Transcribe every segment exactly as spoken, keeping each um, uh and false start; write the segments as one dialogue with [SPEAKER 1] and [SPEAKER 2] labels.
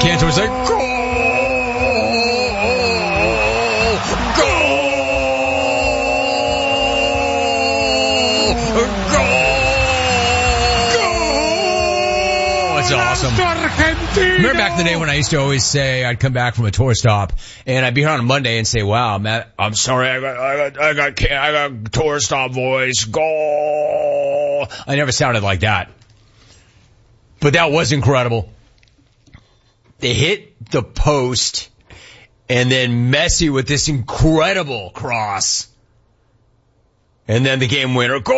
[SPEAKER 1] Cantor's like, goal! Goal! Goal! It's awesome. Remember back in the day when I used to always say I'd come back from a tour stop and I'd be here on a Monday and say, wow, Matt, I'm sorry, I got, I got, I got, I got tour stop voice. Goal! I never sounded like that. But that was incredible. They hit the post, and then Messi with this incredible cross. And then the game winner, goal!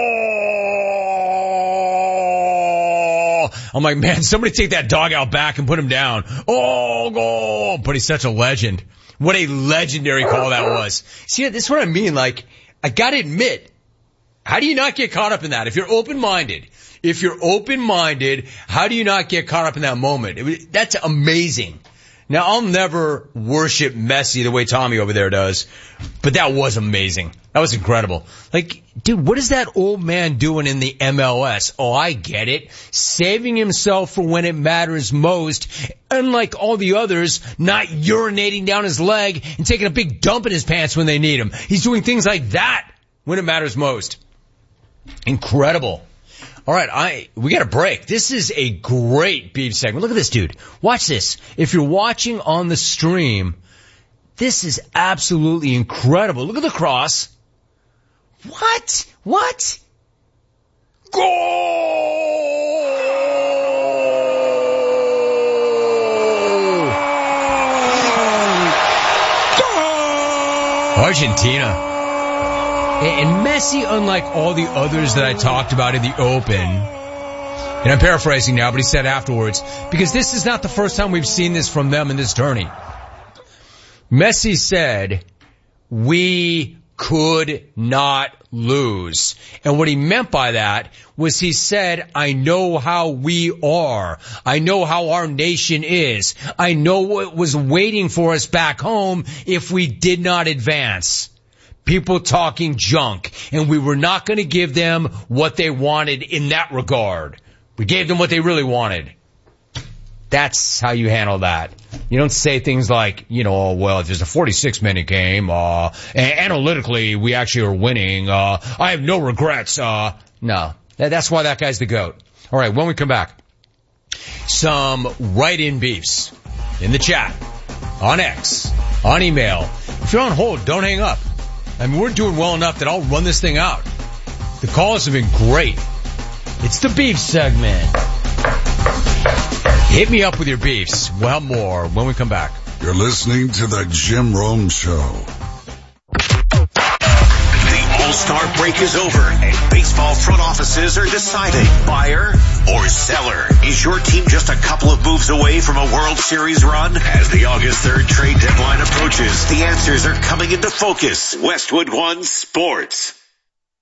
[SPEAKER 1] I'm like, man, somebody take that dog out back and put him down. Oh, goal! But he's such a legend. What a legendary call that was. See, this is what I mean. Like, I gotta admit, how do you not get caught up in that? If you're open-minded, if you're open-minded, how do you not get caught up in that moment? It was, that's amazing. Now, I'll never worship Messi the way Tommy over there does, but that was amazing. That was incredible. Like, dude, what is that old man doing in the M L S? Oh, I get it. Saving himself for when it matters most, unlike all the others, not urinating down his leg and taking a big dump in his pants when they need him. He's doing things like that when it matters most. Incredible. All right, I we got a break. This is a great beef segment. Look at this, dude. Watch this. If you're watching on the stream, this is absolutely incredible. Look at the cross. What? What? Goal! Goal! Argentina. And Messi, unlike all the others that I talked about in the Open, and I'm paraphrasing now, but he said afterwards, because this is not the first time we've seen this from them in this tourney. Messi said, we could not lose. And what he meant by that was he said, I know how we are. I know how our nation is. I know what was waiting for us back home if we did not advance. People talking junk, and we were not going to give them what they wanted in that regard. We gave them what they really wanted. That's how you handle that. You don't say things like, you know, oh, well, if there's a forty-six minute game, uh, analytically, we actually are winning. Uh, I have no regrets. Uh, no, that's why that guy's the GOAT. All right, when we come back, some write-in beefs in the chat, on X, on email. If you're on hold, don't hang up. I mean, we're doing well enough that I'll run this thing out. The calls have been great. It's the beef segment. Hit me up with your beefs. Well, more when we come back.
[SPEAKER 2] You're listening to the Jim Rome Show.
[SPEAKER 3] The All-Star break is over, and baseball front offices are deciding buyer or seller. Is your team just a couple of moves away from a World Series run? As the August third trade deadline approaches, the answers are coming into focus. Westwood One Sports.